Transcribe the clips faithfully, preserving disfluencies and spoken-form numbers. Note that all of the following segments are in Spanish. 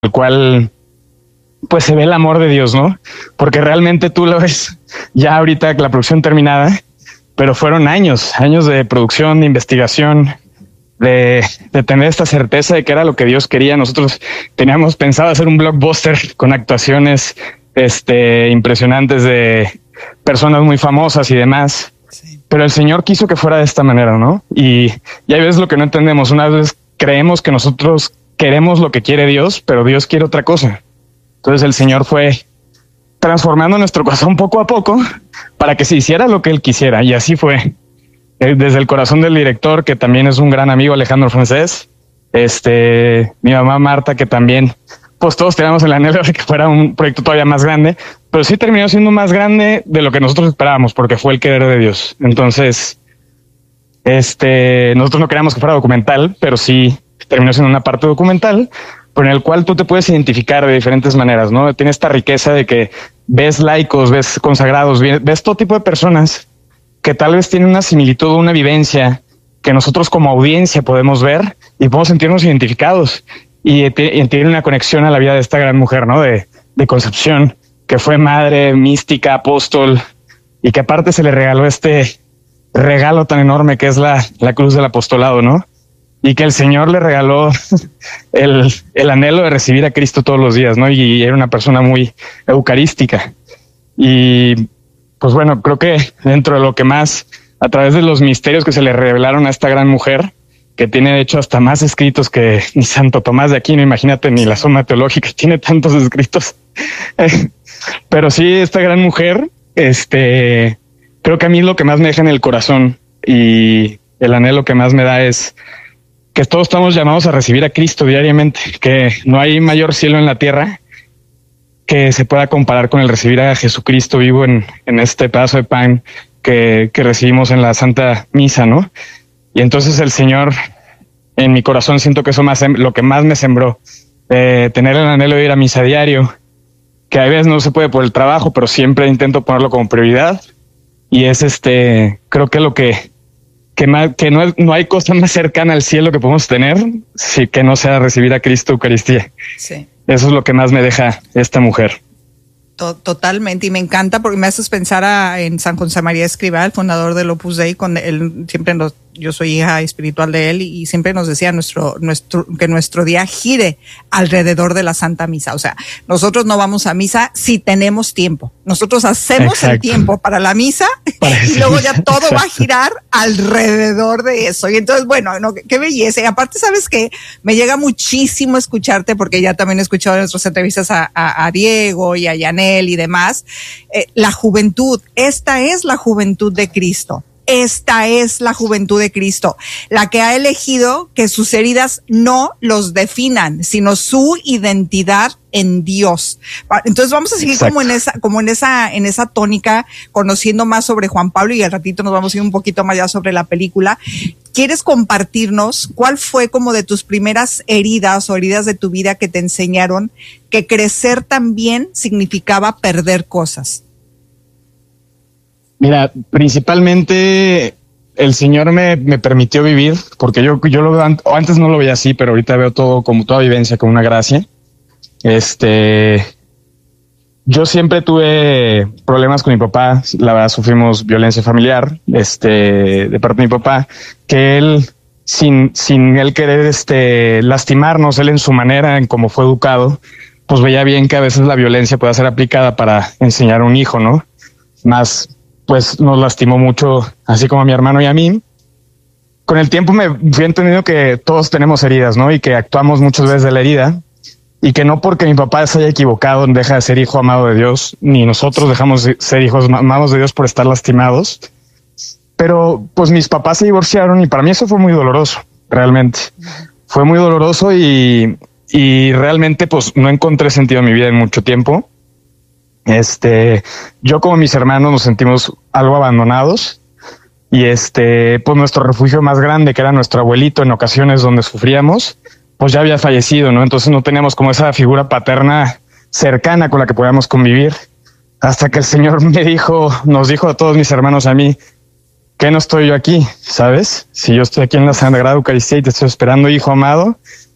el cual pues se ve el amor de Dios, ¿no? Porque realmente tú lo ves ya ahorita la producción terminada, pero fueron años, años de producción, de investigación, de, de tener esta certeza de que era lo que Dios quería. Nosotros teníamos pensado hacer un blockbuster con actuaciones este, impresionantes de personas muy famosas y demás, sí. Pero el Señor quiso que fuera de esta manera, ¿no? Y, y hay veces lo que no entendemos, una vez creemos que nosotros queremos lo que quiere Dios, pero Dios quiere otra cosa. Entonces el Señor fue transformando nuestro corazón poco a poco para que se hiciera lo que Él quisiera. Y así fue. Desde el corazón del director, que también es un gran amigo, Alejandro Francés, este, mi mamá Marta, que también, pues todos teníamos el anhelo de que fuera un proyecto todavía más grande, pero sí terminó siendo más grande de lo que nosotros esperábamos, porque fue el querer de Dios. Entonces, este, nosotros no queríamos que fuera documental, pero sí terminó siendo una parte documental, pero en el cual tú te puedes identificar de diferentes maneras, ¿no? Tiene esta riqueza de que ves laicos, ves consagrados, ves todo tipo de personas que tal vez tienen una similitud, una vivencia que nosotros como audiencia podemos ver y podemos sentirnos identificados y, y tiene una conexión a la vida de esta gran mujer, ¿no? De, de Concepción, que fue madre, mística, apóstol y que aparte se le regaló este regalo tan enorme que es la, la cruz del apostolado, ¿no? Y que el Señor le regaló el, el anhelo de recibir a Cristo todos los días, ¿no? Y era una persona muy eucarística. Y pues bueno, creo que dentro de lo que más, a través de los misterios que se le revelaron a esta gran mujer, que tiene de hecho hasta más escritos que ni Santo Tomás de Aquino, imagínate, ni la Suma Teológica, tiene tantos escritos. Pero sí, esta gran mujer, este, creo que a mí lo que más me deja en el corazón y el anhelo que más me da es que todos estamos llamados a recibir a Cristo diariamente, que no hay mayor cielo en la tierra que se pueda comparar con el recibir a Jesucristo vivo en, en este pedazo de pan que, que recibimos en la Santa Misa, ¿no? Y entonces el Señor, en mi corazón siento que eso más lo que más me sembró, eh, tener el anhelo de ir a misa diario, que a veces no se puede por el trabajo, pero siempre intento ponerlo como prioridad. Y es este, creo que lo que que, más, que no, no hay cosa más cercana al cielo que podemos tener si que no sea recibir a Cristo Eucaristía. Sí. Eso es lo que más me deja esta mujer. Totalmente, y me encanta porque me haces pensar a, en San José María Escrivá, el fundador del Opus Dei, con él siempre nos, yo soy hija espiritual de él y siempre nos decía nuestro, nuestro, que nuestro día gire alrededor de la Santa Misa. O sea, nosotros no vamos a misa si tenemos tiempo. Nosotros hacemos Exacto. el tiempo para la misa para y luego ya todo Exacto. va a girar alrededor de eso. Y entonces, bueno, no, qué belleza. Y aparte, ¿sabes qué? Me llega muchísimo escucharte porque ya también he escuchado en nuestras entrevistas a, a, a Diego y a Yanel y demás. Eh, la juventud, esta es la juventud de Cristo. Esta es la juventud de Cristo, la que ha elegido que sus heridas no los definan, sino su identidad en Dios. Entonces vamos a seguir Exacto. como en esa, como en esa, en esa tónica, conociendo más sobre Juan Pablo y al ratito nos vamos a ir un poquito más allá sobre la película. ¿Quieres compartirnos cuál fue como de tus primeras heridas o heridas de tu vida que te enseñaron que crecer también significaba perder cosas? Mira, principalmente el Señor me, me permitió vivir, porque yo, yo lo veo, antes no lo veía así, pero ahorita veo todo como toda vivencia como una gracia. Este, yo siempre tuve problemas con mi papá, la verdad sufrimos violencia familiar, este, de parte de mi papá, que él, sin, sin él querer, este, lastimarnos, él en su manera, en cómo fue educado, pues veía bien que a veces la violencia puede ser aplicada para enseñar a un hijo, ¿no? Más, pues nos lastimó mucho, así como a mi hermano y a mí. Con el tiempo me fui entendiendo que todos tenemos heridas, ¿no? Y que actuamos muchas veces de la herida y que no porque mi papá se haya equivocado deja de ser hijo amado de Dios, ni nosotros dejamos de ser hijos amados de Dios por estar lastimados. Pero pues mis papás se divorciaron y para mí eso fue muy doloroso, realmente. Fue muy doloroso y, y realmente pues no encontré sentido en mi vida en mucho tiempo. Este, yo como mis hermanos nos sentimos algo abandonados y este, pues nuestro refugio más grande, que era nuestro abuelito en ocasiones donde sufríamos, pues ya había fallecido, ¿no? Entonces no teníamos como esa figura paterna cercana con la que podíamos convivir, hasta que el Señor me dijo, nos dijo a todos mis hermanos, a mí, que no estoy yo aquí, ¿sabes? Si yo estoy aquí en la Sagrada Eucaristía y te estoy esperando, hijo amado,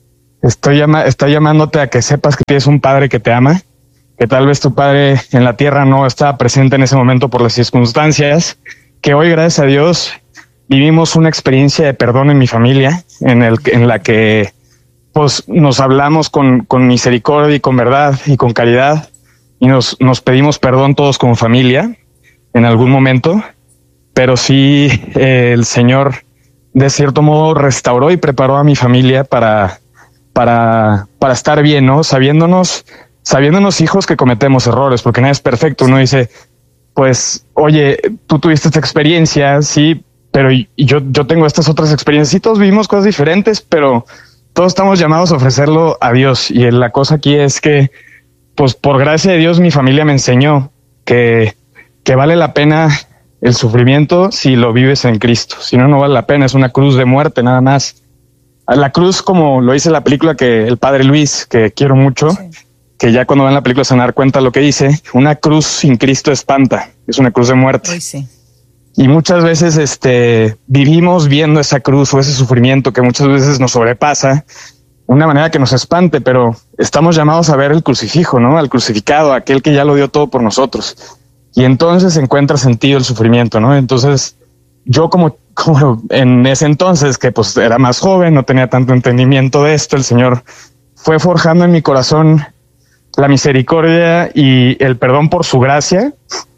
estoy, llama, estoy llamándote a que sepas que tienes un padre que te ama, que tal vez tu padre en la tierra no estaba presente en ese momento por las circunstancias, que hoy, gracias a Dios, vivimos una experiencia de perdón en mi familia, en, el, en la que pues, nos hablamos con, con misericordia y con verdad y con caridad, y nos, nos pedimos perdón todos como familia en algún momento, pero sí eh, el Señor de cierto modo restauró y preparó a mi familia para, para, para estar bien, ¿no? Sabiéndonos, sabiéndonos hijos que cometemos errores, porque nadie es perfecto. Uno dice, pues, oye, tú tuviste esta experiencia, sí, pero y yo, yo tengo estas otras experiencias. Sí, todos vivimos cosas diferentes, pero todos estamos llamados a ofrecerlo a Dios. Y la cosa aquí es que, pues, por gracia de Dios, mi familia me enseñó que, que vale la pena el sufrimiento si lo vives en Cristo. Si no, no vale la pena. Es una cruz de muerte, nada más. La cruz, como lo dice la película que el padre Luis, que quiero mucho, sí, que ya cuando ven la película se van a dar cuenta lo que dice, una cruz sin Cristo espanta, es una cruz de muerte. Uy, sí. Y muchas veces este, vivimos viendo esa cruz o ese sufrimiento que muchas veces nos sobrepasa, una manera que nos espante, pero estamos llamados a ver el crucifijo, ¿no? Al crucificado, aquel que ya lo dio todo por nosotros. Y entonces encuentra sentido el sufrimiento, ¿no? Entonces yo como, como en ese entonces, que pues era más joven, no tenía tanto entendimiento de esto, el Señor fue forjando en mi corazón la misericordia y el perdón por su gracia,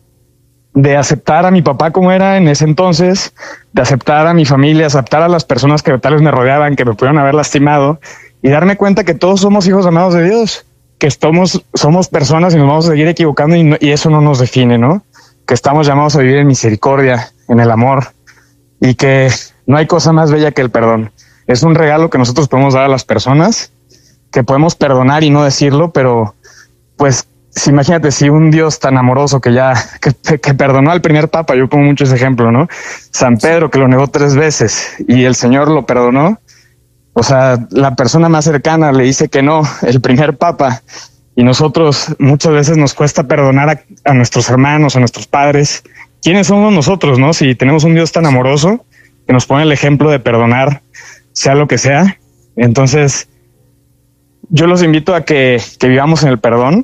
de aceptar a mi papá como era en ese entonces, de aceptar a mi familia, aceptar a las personas que tal vez me rodeaban, que me pudieron haber lastimado, y darme cuenta que todos somos hijos amados de Dios, que somos, somos personas y nos vamos a seguir equivocando y, no, y eso no nos define, ¿no? Que estamos llamados a vivir en misericordia, en el amor, y que no hay cosa más bella que el perdón. Es un regalo que nosotros podemos dar a las personas, que podemos perdonar y no decirlo, pero pues si, imagínate si un Dios tan amoroso que ya que, que perdonó al primer papa, yo pongo mucho ese ejemplo, ¿no? San Pedro, que lo negó tres veces y el Señor lo perdonó. O sea, la persona más cercana le dice que no, el primer papa, y nosotros muchas veces nos cuesta perdonar a, a nuestros hermanos, a nuestros padres. ¿Quiénes somos nosotros, no? Si tenemos un Dios tan amoroso que nos pone el ejemplo de perdonar, sea lo que sea. Entonces, yo los invito a que, que vivamos en el perdón.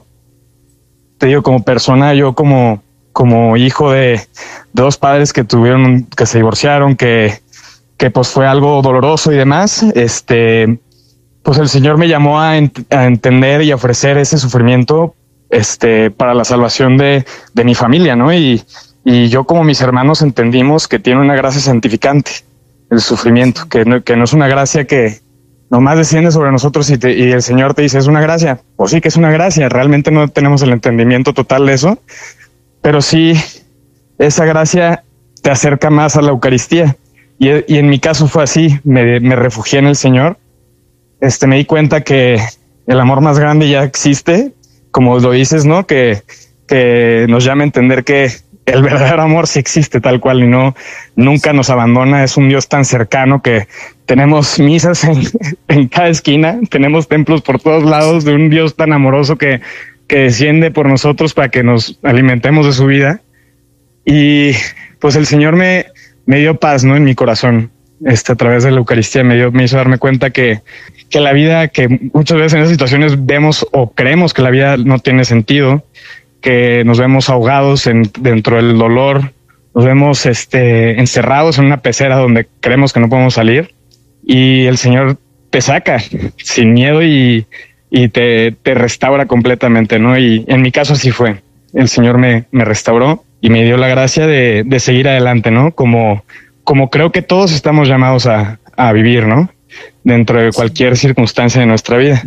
Te digo, como persona, yo como, como hijo de, de dos padres que tuvieron, que se divorciaron, que, que pues fue algo doloroso y demás, este, pues el Señor me llamó a, ent- a entender y a ofrecer ese sufrimiento, este, para la salvación de, de mi familia, ¿no? Y, y yo como mis hermanos entendimos que tiene una gracia santificante, el sufrimiento, que no, que no es una gracia que nomás desciende sobre nosotros y, te, y el Señor te dice, es una gracia. Pues sí que es una gracia, realmente no tenemos el entendimiento total de eso, pero sí, esa gracia te acerca más a la Eucaristía. Y, y en mi caso fue así, me, me refugié en el Señor, este, me di cuenta que el amor más grande ya existe, como lo dices, ¿no? Que, que nos llama a entender que el verdadero amor sí existe tal cual y no, nunca nos abandona. Es un Dios tan cercano que tenemos misas en, en cada esquina, tenemos templos por todos lados de un Dios tan amoroso que, que desciende por nosotros para que nos alimentemos de su vida. Y pues el Señor me, me dio paz, ¿no? En mi corazón, este, a través de la Eucaristía me dio, me hizo darme cuenta que, que la vida, que muchas veces en esas situaciones vemos o creemos que la vida no tiene sentido, que nos vemos ahogados en, dentro del dolor, nos vemos este, encerrados en una pecera donde creemos que no podemos salir, y el Señor te saca sin miedo y, y te, te restaura completamente, ¿no? Y en mi caso así fue. El Señor me, me restauró y me dio la gracia de, de seguir adelante, ¿no? Como, como creo que todos estamos llamados a, a vivir, ¿no? Dentro de cualquier circunstancia de nuestra vida.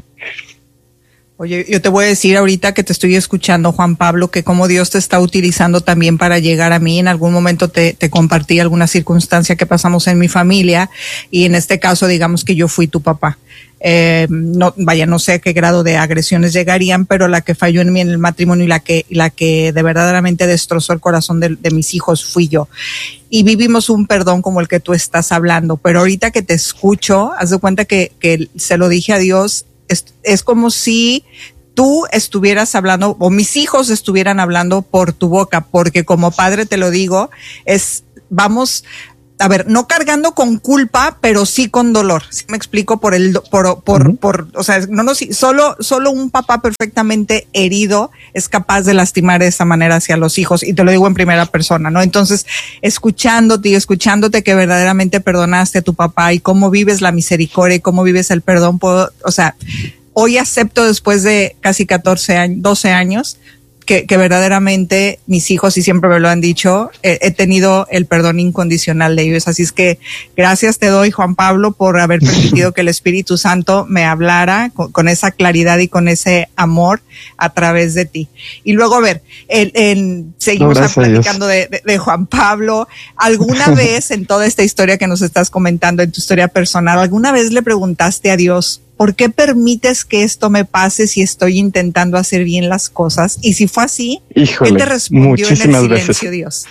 Oye, yo te voy a decir ahorita que te estoy escuchando, Juan Pablo, que como Dios te está utilizando también para llegar a mí. En algún momento te, te compartí alguna circunstancia que pasamos en mi familia y en este caso digamos que yo fui tu papá. Eh, no, vaya, no sé a qué grado de agresiones llegarían, pero la que falló en mí en el matrimonio y la que, la que de verdaderamente destrozó el corazón de, de mis hijos fui yo. Y vivimos un perdón como el que tú estás hablando, pero ahorita que te escucho, haz de cuenta que, que se lo dije a Dios. Es, es como si tú estuvieras hablando o mis hijos estuvieran hablando por tu boca, porque como padre te lo digo, es, vamos, a ver, no cargando con culpa, pero sí con dolor. ¿Sí me explico? Por el, por, por, uh-huh. por, o sea, no, no, solo, solo un papá perfectamente herido es capaz de lastimar de esa manera hacia los hijos. Y te lo digo en primera persona, ¿no? Entonces, escuchándote y escuchándote que verdaderamente perdonaste a tu papá y cómo vives la misericordia y cómo vives el perdón, puedo, o sea, hoy acepto después de casi catorce años, doce años, Que, que verdaderamente mis hijos, y siempre me lo han dicho, he, he tenido el perdón incondicional de ellos. Así es que gracias te doy, Juan Pablo, por haber permitido que el Espíritu Santo me hablara con, con esa claridad y con ese amor a través de ti. Y luego, a ver, el, el, seguimos no, platicando de, de, de Juan Pablo. ¿Alguna vez en toda esta historia que nos estás comentando, en tu historia personal, alguna vez le preguntaste a Dios, ¿por qué permites que esto me pase si estoy intentando hacer bien las cosas? Y si fue así, Híjole, ¿qué te respondió en el silencio, veces. Dios?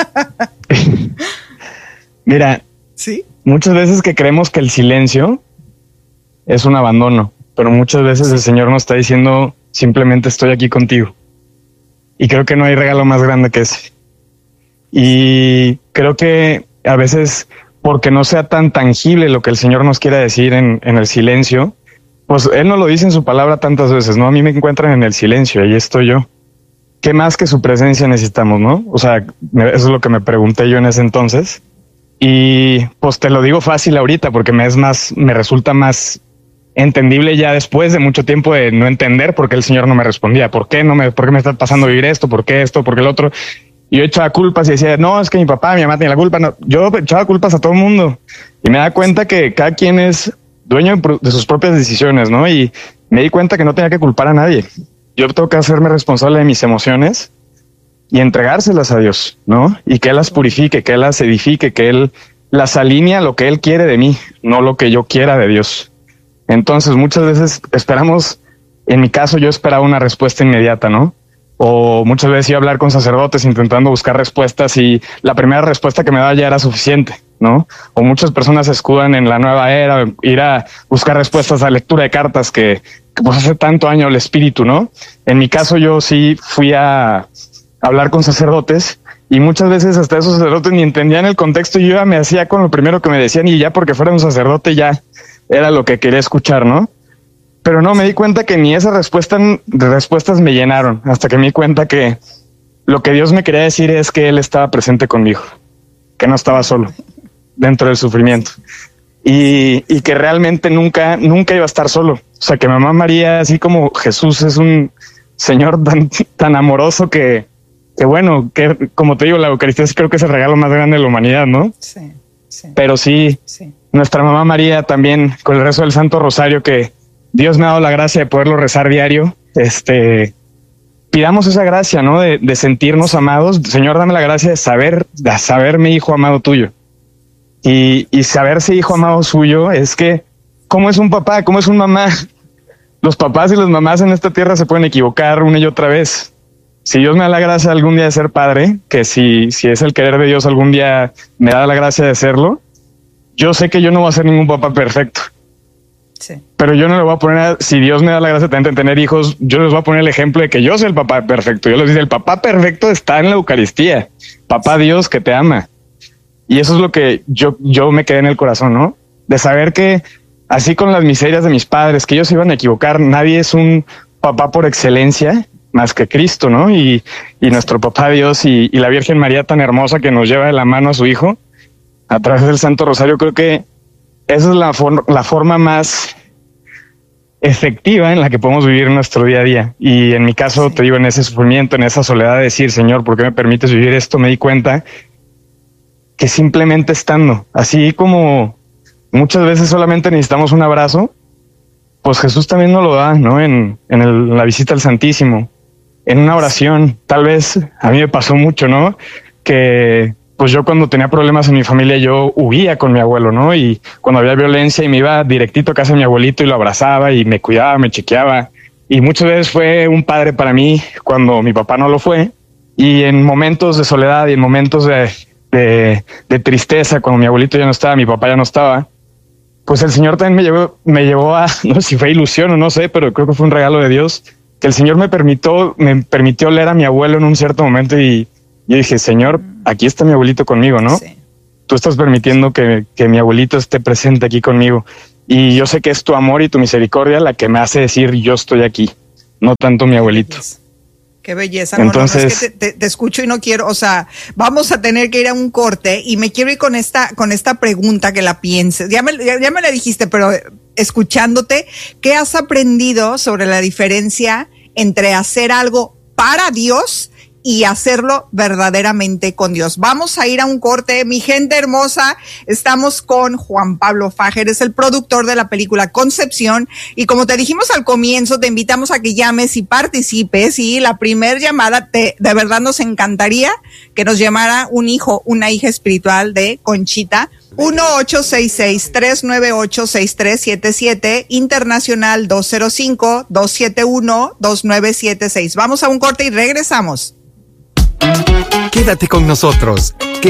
Mira, ¿sí? Muchas veces que creemos que el silencio es un abandono, pero muchas veces el Señor nos está diciendo simplemente estoy aquí contigo. Y creo que no hay regalo más grande que ese. Y creo que a veces, porque no sea tan tangible lo que el Señor nos quiera decir en, en el silencio, pues Él nos lo dice en su palabra tantas veces, ¿no? A mí me encuentran en el silencio, ahí estoy yo. ¿Qué más que su presencia necesitamos, no? O sea, eso es lo que me pregunté yo en ese entonces. Y pues te lo digo fácil ahorita porque me es más, me resulta más entendible ya después de mucho tiempo de no entender por qué el Señor no me respondía. ¿Por qué no me, por qué me está pasando vivir esto? ¿Por qué esto? ¿Por qué el otro? Y yo echaba culpas y decía, no, es que mi papá, mi mamá tenía la culpa. No, yo echaba culpas a todo el mundo y me da cuenta que cada quien es dueño de sus propias decisiones, ¿no? Y me di cuenta que no tenía que culpar a nadie. Yo tengo que hacerme responsable de mis emociones y entregárselas a Dios, ¿no? Y que Él las purifique, que Él las edifique, que Él las alinee a lo que Él quiere de mí, no lo que yo quiera de Dios. Entonces, muchas veces esperamos, en mi caso, yo esperaba una respuesta inmediata, ¿no? O muchas veces iba a hablar con sacerdotes intentando buscar respuestas y la primera respuesta que me daba ya era suficiente, ¿no? O muchas personas se escudan en la nueva era, ir a buscar respuestas a lectura de cartas que, que pues hace tanto año el espíritu, ¿no? En mi caso yo sí fui a hablar con sacerdotes y muchas veces hasta esos sacerdotes ni entendían el contexto y yo ya me hacía con lo primero que me decían y ya porque fuera un sacerdote ya era lo que quería escuchar, ¿no? Pero no, me di cuenta que ni esas respuestas, respuestas me llenaron, hasta que me di cuenta que lo que Dios me quería decir es que Él estaba presente conmigo, que no estaba solo dentro del sufrimiento y, y que realmente nunca, nunca iba a estar solo. O sea, que mamá María, así como Jesús es un Señor tan, tan amoroso que, que bueno, que como te digo, la Eucaristía creo que es el regalo más grande de la humanidad, ¿no? Sí, sí. Pero sí, sí, nuestra mamá María también con el rezo del Santo Rosario que Dios me ha dado la gracia de poderlo rezar diario. Este, pidamos esa gracia, ¿no? De, de sentirnos amados. Señor, dame la gracia de saber, de saberme hijo amado tuyo. Y, y saberse hijo amado suyo es que, ¿cómo es un papá? ¿Cómo es un mamá? Los papás y las mamás en esta tierra se pueden equivocar una y otra vez. Si Dios me da la gracia algún día de ser padre, que si, si es el querer de Dios algún día me da la gracia de serlo, yo sé que yo no voy a ser ningún papá perfecto. Sí. Pero yo no le voy a poner, a, si Dios me da la gracia de tener hijos, yo les voy a poner el ejemplo de que yo soy el papá perfecto. Yo les digo, el papá perfecto está en la Eucaristía. Papá Dios que te ama. Y eso es lo que yo, yo me quedé en el corazón, ¿no? De saber que así con las miserias de mis padres, que ellos se iban a equivocar, nadie es un papá por excelencia más que Cristo, ¿no? Y, y nuestro papá Dios y, y la Virgen María tan hermosa que nos lleva de la mano a su hijo a través del Santo Rosario. Creo que esa es la, for la forma más efectiva en la que podemos vivir nuestro día a día. Y en mi caso, sí, te digo, en ese sufrimiento, en esa soledad de decir, Señor, ¿por qué me permites vivir esto? Me di cuenta que simplemente estando, así como muchas veces solamente necesitamos un abrazo, pues Jesús también nos lo da, ¿no? En, en el, la visita al Santísimo, en una oración. Tal vez a mí me pasó mucho, ¿no? Que pues yo cuando tenía problemas en mi familia, yo huía con mi abuelo, ¿no? Y cuando había violencia y me iba directito a casa de mi abuelito y lo abrazaba y me cuidaba, me chequeaba. Y muchas veces fue un padre para mí cuando mi papá no lo fue. Y en momentos de soledad y en momentos de, de, de tristeza, cuando mi abuelito ya no estaba, mi papá ya no estaba, pues el Señor también me llevó, me llevó a, no sé si fue ilusión o no sé, pero creo que fue un regalo de Dios, que el Señor me permitió, me permitió leer a mi abuelo en un cierto momento y yo dije, Señor, aquí está mi abuelito conmigo, ¿no? Sí. tú estás permitiendo que, que mi abuelito esté presente aquí conmigo. Y yo sé que es tu amor y tu misericordia la que me hace decir yo estoy aquí, no tanto mi abuelito. Qué belleza. No, Entonces, no, no, es que te, te, te escucho y no quiero, o sea, vamos a tener que ir a un corte y me quiero ir con esta, con esta pregunta que la pienses. Ya me, ya, ya me la dijiste, pero escuchándote, ¿qué has aprendido sobre la diferencia entre hacer algo para Dios y hacerlo verdaderamente con Dios? Vamos a ir a un corte, mi gente hermosa. Estamos con Juan Pablo Fager, es el productor de la película Concepción, y como te dijimos al comienzo, te invitamos a que llames y participes, y la primer llamada, te, de verdad nos encantaría que nos llamara un hijo, una hija espiritual de Conchita. uno ocho seis seis, tres nueve ocho, seis tres siete siete, internacional dos cero cinco, dos siete uno, dos nueve siete seis. Vamos a un corte y regresamos. Quédate con nosotros.